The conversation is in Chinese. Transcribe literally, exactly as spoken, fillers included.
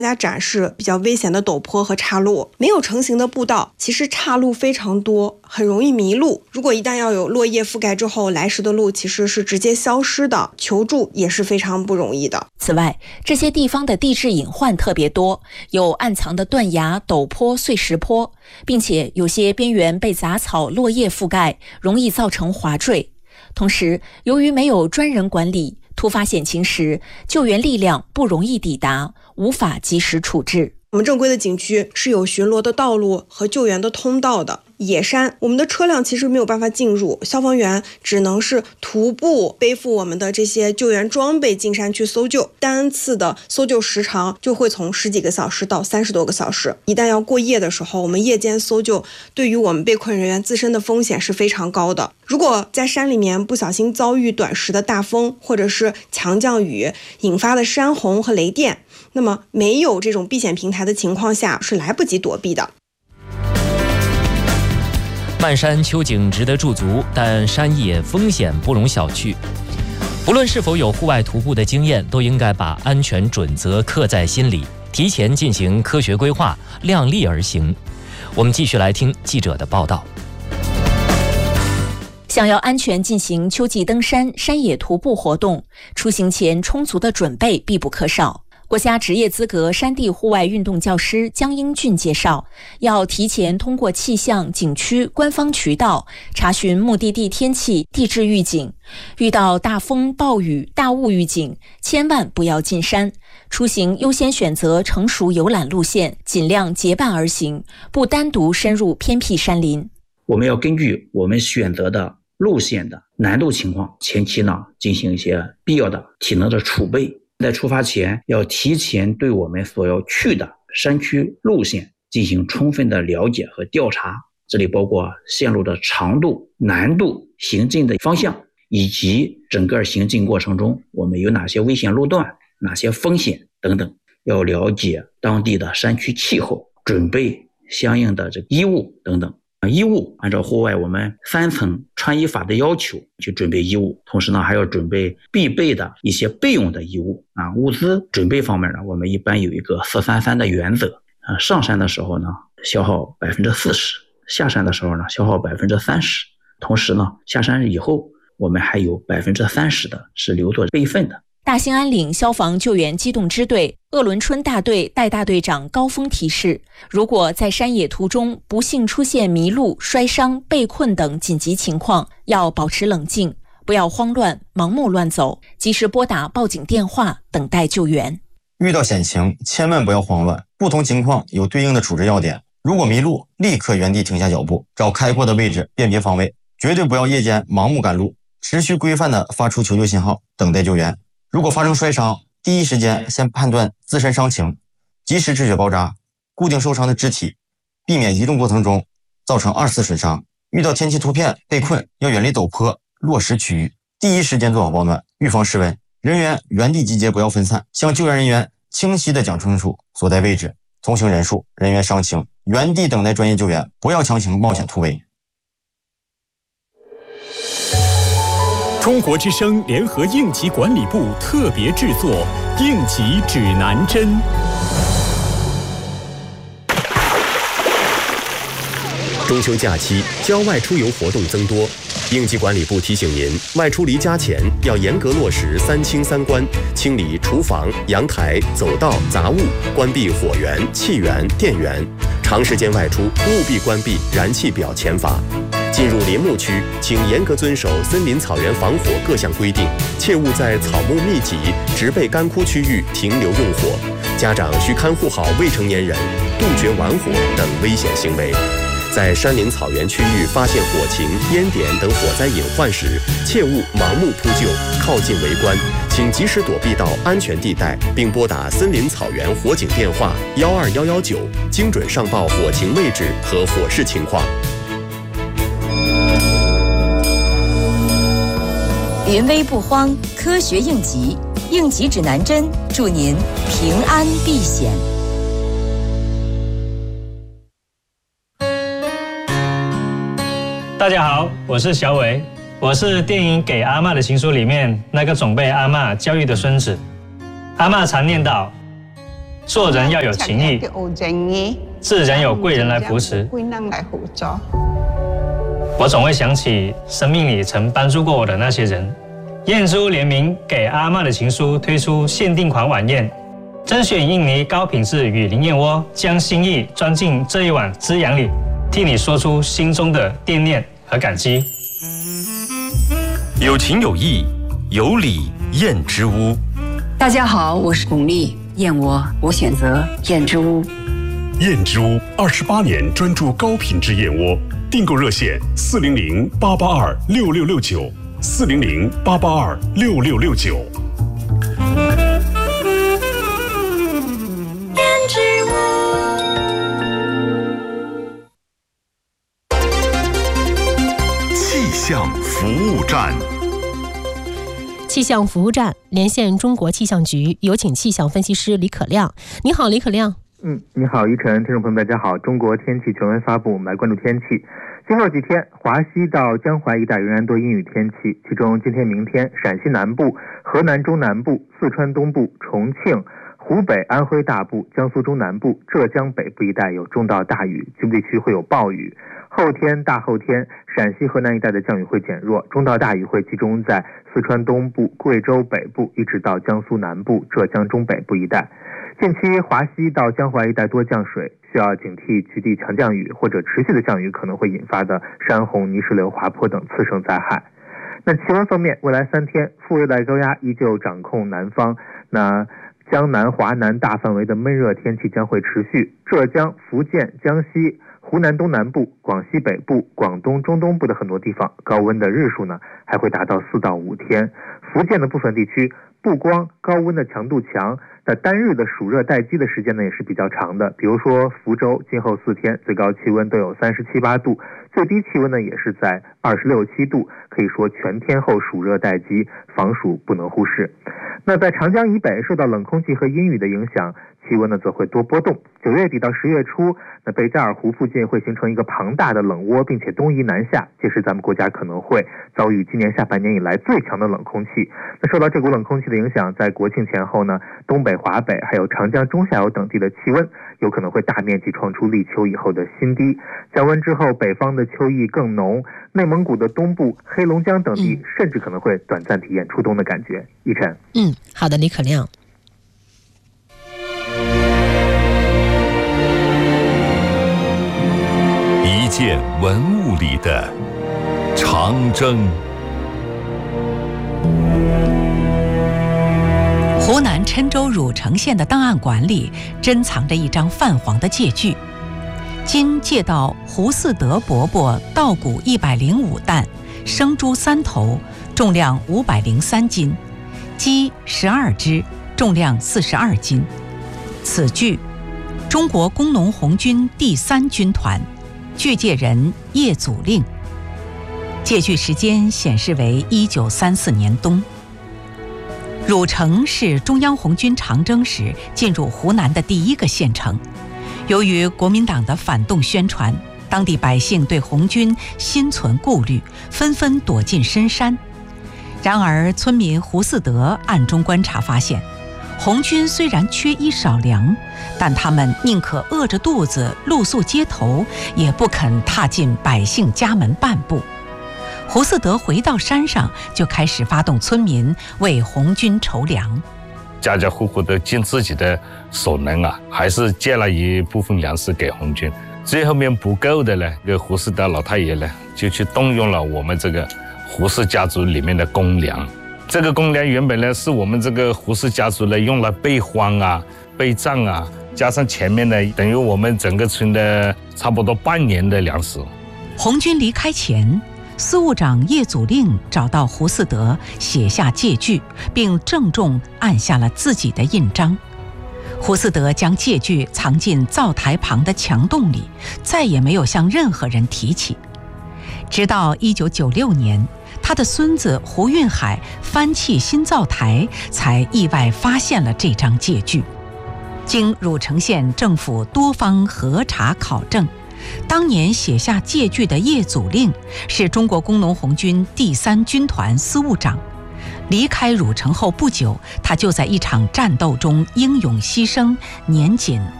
大家展示比较危险的陡坡和岔路。没有成型的步道，其实岔路非常多，很容易迷路。如果一旦要有落叶覆盖之后，来时的路其实是直接消失的，求助也是非常不容易的。 此外，这些地方的地质隐患特别多，有暗藏的断崖、陡坡、碎石坡，并且有些边缘被杂草、落叶覆盖，容易造成滑坠。同时，由于没有专人管理，突发险情时，救援力量不容易抵达，无法及时处置。 我们正规的景区是有巡逻的道路和救援的通道的。野山，我们的车辆其实没有办法进入，消防员只能是徒步背负我们的这些救援装备进山去搜救，单次的搜救时长就会从十几个小时到三十多个小时。一旦要过夜的时候，我们夜间搜救对于我们被困人员自身的风险是非常高的。如果在山里面不小心遭遇短时的大风或者是强降雨引发的山洪和雷电，那么没有这种避险平台的情况下是来不及躲避的。 漫山秋景值得驻足，但山野风险不容小觑。不论是否有户外徒步的经验，都应该把安全准则刻在心里，提前进行科学规划，量力而行。我们继续来听记者的报道。 想要安全进行秋季登山、山野徒步活动，出行前充足的准备必不可少。国家职业资格山地户外运动教师江英俊介绍，要提前通过气象、景区官方渠道查询目的地天气、地质预警，遇到大风、暴雨、大雾预警，千万不要进山。出行优先选择成熟游览路线，尽量结伴而行，不单独深入偏僻山林。 我们要根据我们选择的路线的难度情况，前期呢进行一些必要的体能的储备。在出发前要提前对我们所要去的山区路线进行充分的了解和调查，这里包括线路的长度、难度、行进的方向，以及整个行进过程中我们有哪些危险路段、哪些风险等等。要了解当地的山区气候，准备相应的这个衣物等等。衣物按照户外我们三层穿衣法的要求去准备衣物，同时呢还要准备必备的一些备用的衣物啊。物资准备方面呢，我们一般有一个四三三的原则啊。上山的时候呢消耗百分之四十，下山的时候呢消耗百分之三十，同时呢下山以后我们还有百分之三十的是留作备份的。 大兴安岭消防救援机动支队鄂伦春大队代大队长高峰提示，如果在山野途中不幸出现迷路、摔伤、被困等紧急情况，要保持冷静，不要慌乱、盲目乱走，及时拨打报警电话，等待救援。 遇到险情千万不要慌乱，不同情况有对应的处置要点。如果迷路，立刻原地停下脚步，找开阔的位置辨别方位，绝对不要夜间盲目赶路，持续规范地发出求救信号，等待救援。如果发生摔伤，第一时间先判断自身伤情，及时止血包扎，固定受伤的肢体，避免移动过程中造成二次损伤。遇到天气突变被困，要远离陡坡、落石区域，第一时间做好保暖，预防失温。人员原地集结，不要分散，向救援人员清晰地讲清楚所在位置、同行人数、人员伤情，原地等待专业救援，不要强行冒险突围。 中国之声联合应急管理部特别制作《应急指南针》。中秋假期，郊外出游活动增多，应急管理部提醒您，外出离家前要严格落实三清三关，清理厨房、阳台、走道、杂物，关闭火源、气源、电源。长时间外出，务必关闭燃气表前阀。进入林木区，请严格遵守森林草原防火各项规定，切勿在草木密集、植被干枯区域停留用火。家长需看护好未成年人，杜绝玩火等危险行为。在山林草原区域发现火情、烟点等火灾隐患时，切勿盲目扑救、靠近围观，请及时躲避到安全地带，并拨打森林草原火警电话幺二幺幺九，精准上报火情位置和火势情况。 临危不慌，科学应急，应急指南针，祝您平安避险。 大家好，我是小伟，我是电影《给阿嬷的情书》里面那个总被阿嬷教育的孙子。阿嬷常念叨： 做人要有情义，自然有贵人来扶持。我总会想起生命里曾帮助过我的那些人。燕珠联名给阿嬷的情书推出限定款晚宴，甄选印尼高品质与灵燕窝，将心意装进这一碗滋养里，替你说出心中的惦念和感激。 有情有义，有礼燕之屋。 大家好，我是巩俐，燕窝我选择燕之屋。 燕之屋二十八年专注高品质燕窝，订购热线四零零八八二六六六九，四零零八八二六六六九。 燕之屋。 气象服务站。 气象服务站连线中国气象局，有请气象分析师李可亮。你好，李可亮。 嗯，你好，依晨，听众朋友们，大家好。中国天气全文发布，我们来关注天气。今后几天，华西到江淮一带仍然多阴雨天气，其中今天、明天，陕西南部、河南中南部、四川东部、重庆、湖北、安徽大部、江苏中南部、浙江北部一带有中到大雨，局部地区会有暴雨。后天、大后天，陕西、河南一带的降雨会减弱，中到大雨会集中在四川东部、贵州北部，一直到江苏南部、浙江中北部一带。近期华西到江淮一带多降水，需要警惕局地强降雨或者持续的降雨可能会引发的山洪、泥石流、滑坡等次生灾害。那气温方面，未来三天副热带高压依旧掌控南方，那江南、华南大范围的闷热天气将会持续，浙江、福建、江西、湖南东南部、广西北部、广东中东部的很多地方，高温的日数呢还会达到四到五天。福建的部分地区不光高温的强度强，那单日的暑热待机的时间呢也是比较长的。比如说福州今后四天最高气温都有三十七八度，最低气温呢也是在二十六七度，可以说全天候暑热待机，防暑不能忽视。那在长江以北受到冷空气和阴雨的影响，气温呢则会多波动。九月底到十月初，那贝加尔湖附近会形成一个庞大的冷窝，并且东移南下，届时咱们国家可能会遭遇今年下半年以来最强的冷空气。那受到这股冷空气的影响，在国庆前后呢，东北、华北还有长江中下游等地的气温有可能会大面积创出立秋以后的新低。降温之后，北方的秋意更浓，内蒙古的东部、黑龙江等地、嗯、甚至可能会短暂体验初冬的感觉。依晨， 嗯，好的，李可亮。 一件文物里的长征。 湖南郴州汝城县的档案馆里珍藏着一张泛黄的借据，今借到胡四德伯伯稻谷一百零五担，生猪三头，重量五百零三斤，鸡十二只，重量四十二斤。此据，中国工农红军第三军团，据借人叶祖令。借据时间显示为一九三四年冬。汝城是中央红军长征时进入湖南的第一个县城。由于国民党的反动宣传，当地百姓对红军心存顾虑，纷纷躲进深山。然而村民胡四德暗中观察发现，红军虽然缺衣少粮，但他们宁可饿着肚子露宿街头，也不肯踏进百姓家门半步。胡四德回到山上，就开始发动村民为红军筹粮。 家家户户都尽自己的所能啊，还是借了一部分粮食给红军。最后面不够的呢，这个胡四德老太爷呢，就去动用了我们这个胡氏家族里面的公粮。这个公粮原本呢，是我们这个胡氏家族呢用来备荒啊、备战啊，加上前面呢，等于我们整个村的差不多半年的粮食。 红军离开前，司务长叶祖令找到胡四德，写下借据，并郑重按下了自己的印章。胡四德将借据藏进灶台旁的墙洞里，再也没有向任何人提起。直到一九九六年，他的孙子胡运海翻砌新灶台，才意外发现了这张借据。经汝城县政府多方核查考证，当年写下借据的叶祖令是中国工农红军第三军团司务长， 离开汝城后不久，他就在一场战斗中英勇牺牲，年仅